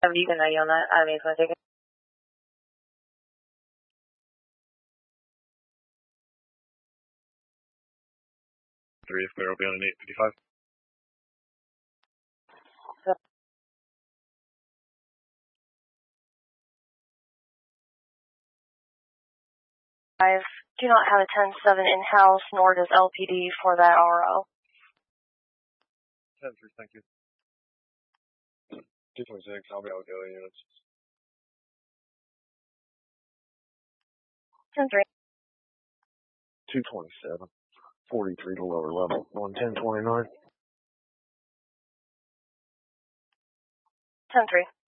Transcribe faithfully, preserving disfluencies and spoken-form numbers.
You can know you on that. I mean, it's going to take it. Three is clear, will be on an eight fifty-five. So, I do not have a ten seven in-house, nor does L P D for that R O. ten three, thank you. two twenty-six, I'll be able to go in units. ten three. two twenty-seven, forty-three to lower level, one ten twenty-nine. ten three.